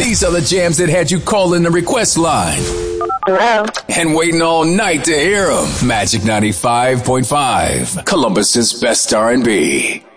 These are the jams that had you calling the request line. Hello. And waiting all night to hear them. Magic 95.5, Columbus's best R&B.